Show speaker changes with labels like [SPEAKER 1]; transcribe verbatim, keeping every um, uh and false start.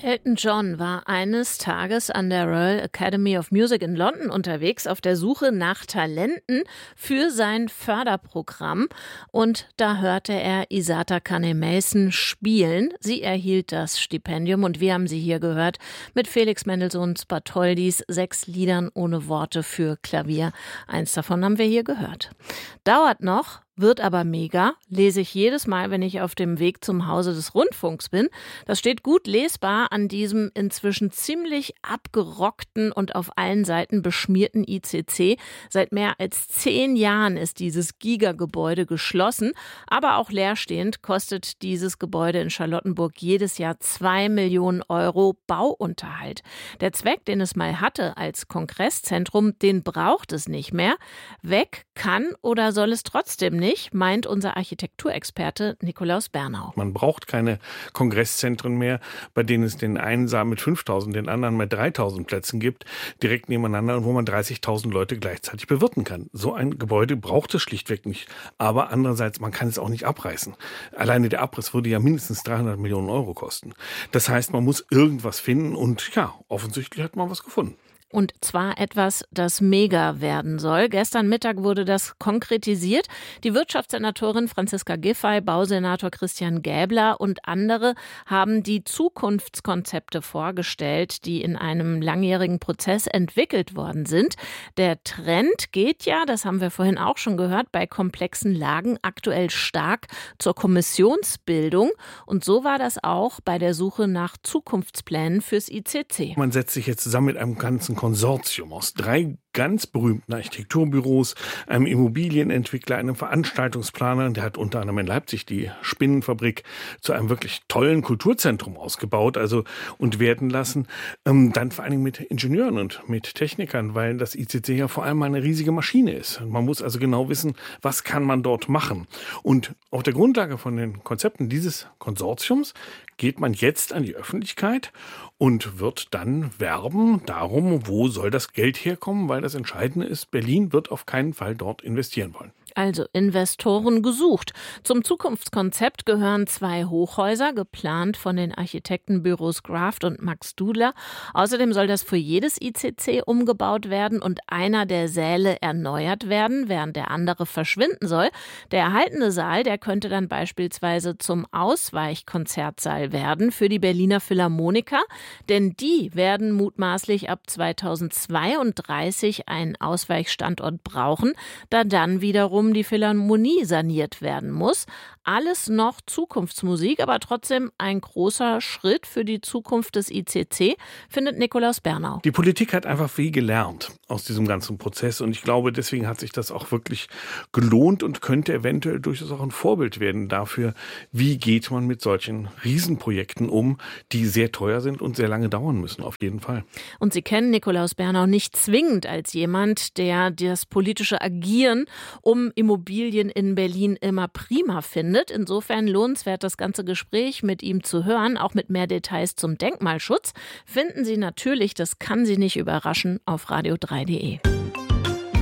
[SPEAKER 1] Elton John war eines Tages an der Royal Academy of Music in London unterwegs auf der Suche nach Talenten für sein Förderprogramm. Und da hörte er Isata Kahnemeysen spielen. Sie erhielt das Stipendium und wir haben sie hier gehört mit Felix Mendelssohns Bartholdys Sechs Liedern ohne Worte für Klavier. Eins davon haben wir hier gehört. Dauert noch. Wird aber mega, lese ich jedes Mal, wenn ich auf dem Weg zum Hause des Rundfunks bin. Das steht gut lesbar an diesem inzwischen ziemlich abgerockten und auf allen Seiten beschmierten I C C. Seit mehr als zehn Jahren ist dieses Gigagebäude geschlossen, aber auch leerstehend kostet dieses Gebäude in Charlottenburg jedes Jahr zwei Millionen Euro Bauunterhalt. Der Zweck, den es mal hatte als Kongresszentrum, den braucht es nicht mehr. Weg kann oder soll es trotzdem nicht, meint unser Architekturexperte Nikolaus Bernau.
[SPEAKER 2] Man braucht keine Kongresszentren mehr, bei denen es den einen Saal mit fünftausend, den anderen mit dreitausend Plätzen gibt, direkt nebeneinander und wo man dreißigtausend Leute gleichzeitig bewirten kann. So ein Gebäude braucht es schlichtweg nicht. Aber andererseits, man kann es auch nicht abreißen. Alleine der Abriss würde ja mindestens dreihundert Millionen Euro kosten. Das heißt, man muss irgendwas finden und ja, offensichtlich hat man was gefunden.
[SPEAKER 1] Und zwar etwas, das mega werden soll. Gestern Mittag wurde das konkretisiert. Die Wirtschaftssenatorin Franziska Giffey, Bausenator Christian Gäbler und andere haben die Zukunftskonzepte vorgestellt, die in einem langjährigen Prozess entwickelt worden sind. Der Trend geht ja, das haben wir vorhin auch schon gehört, bei komplexen Lagen aktuell stark zur Kommissionsbildung. Und so war das auch bei der Suche nach Zukunftsplänen fürs I C C.
[SPEAKER 2] Man setzt sich jetzt zusammen mit einem ganzen Konsortium aus drei ganz berühmten Architekturbüros, einem Immobilienentwickler, einem Veranstaltungsplaner, der hat unter anderem in Leipzig die Spinnenfabrik zu einem wirklich tollen Kulturzentrum ausgebaut, also und werden lassen. Ähm, dann vor allen Dingen mit Ingenieuren und mit Technikern, weil das I C C ja vor allem eine riesige Maschine ist. Man muss also genau wissen, was kann man dort machen. Und auf der Grundlage von den Konzepten dieses Konsortiums geht man jetzt an die Öffentlichkeit und wird dann werben darum, wo soll das Geld herkommen, weil das Entscheidende ist, Berlin wird auf keinen Fall dort investieren wollen.
[SPEAKER 1] Also Investoren gesucht. Zum Zukunftskonzept gehören zwei Hochhäuser, geplant von den Architektenbüros Graft und Max Dudler. Außerdem soll das für jedes I C C umgebaut werden und einer der Säle erneuert werden, während der andere verschwinden soll. Der erhaltene Saal, der könnte dann beispielsweise zum Ausweichkonzertsaal werden für die Berliner Philharmoniker, denn die werden mutmaßlich ab zweitausendzweiunddreißig einen Ausweichstandort brauchen, da dann wiederum die Philharmonie saniert werden muss. Alles noch Zukunftsmusik, aber trotzdem ein großer Schritt für die Zukunft des I C C, findet Nikolaus Bernau.
[SPEAKER 2] Die Politik hat einfach viel gelernt aus diesem ganzen Prozess und ich glaube, deswegen hat sich das auch wirklich gelohnt und könnte eventuell durchaus auch ein Vorbild werden dafür, wie geht man mit solchen Riesenprojekten um, die sehr teuer sind und sehr lange dauern müssen, auf jeden Fall.
[SPEAKER 1] Und Sie kennen Nikolaus Bernau nicht zwingend als jemand, der das politische Agieren um Immobilien in Berlin immer prima findet. Insofern lohnenswert, das ganze Gespräch mit ihm zu hören, auch mit mehr Details zum Denkmalschutz, finden Sie natürlich, das kann Sie nicht überraschen, auf radio drei punkt de.